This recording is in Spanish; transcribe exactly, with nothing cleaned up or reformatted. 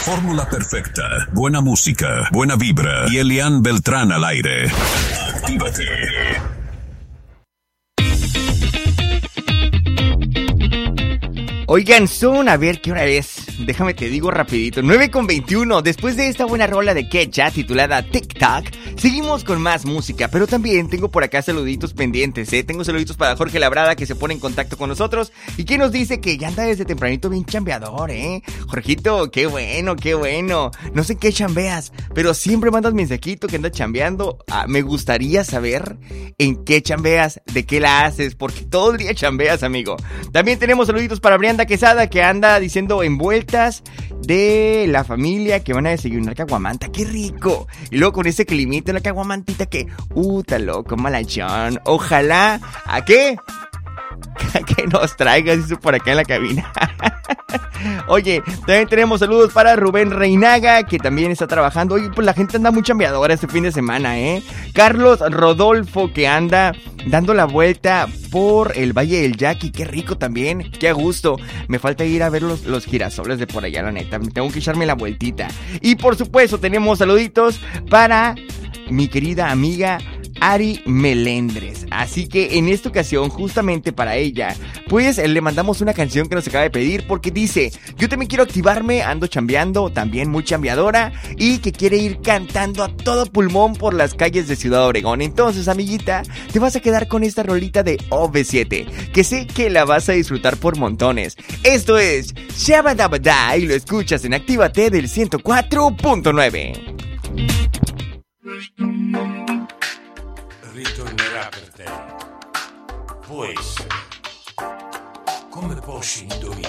fórmula perfecta, buena música, buena vibra y Elian Beltrán al aire. Actívate. Oigan, son, a ver, ¿qué hora es? Déjame te digo rapidito, nueve con veintiuno. Después de esta buena rola de Quecha titulada Tic Tac, seguimos con más música. Pero también tengo por acá saluditos pendientes, ¿eh? Tengo saluditos para Jorge Labrada, que se pone en contacto con nosotros y que nos dice que ya anda desde tempranito bien chambeador, ¿eh? Jorgito, qué bueno, qué bueno. No sé qué chambeas, pero siempre mandas mensajito que andas chambeando. Ah, me gustaría saber en qué chambeas, de qué la haces, porque todo el día chambeas, amigo. También tenemos saluditos para Brianda Quesada, que anda diciendo envueltas de la familia que van a desayunar caguamanta. ¡Qué rico! Y luego con ese climita, la caguamantita que... ¡Uta, loco, malachón! Ojalá... ¿A qué? Que nos traigas eso por acá en la cabina. Oye, también tenemos saludos para Rubén Reinaga, que también está trabajando. Oye, pues la gente anda muy chambeadora este fin de semana, ¿eh? Carlos Rodolfo, que anda dando la vuelta por el Valle del Yaqui. Qué rico también, qué a gusto. Me falta ir a ver los, los girasoles de por allá, la neta. Tengo que echarme la vueltita. Y por supuesto tenemos saluditos para mi querida amiga Ari Melendres. Así que en esta ocasión, justamente para ella, pues le mandamos una canción que nos acaba de pedir, porque dice: yo también quiero activarme, ando chambeando, también muy chambeadora, y que quiere ir cantando a todo pulmón por las calles de Ciudad Obregón. Entonces, amiguita, te vas a quedar con esta rolita de O V siete, que sé que la vas a disfrutar por montones. Esto es Shabadabada y lo escuchas en Actívate del ciento cuatro punto nueve. Ritornerà per te. Può essere. Come posso indovinare?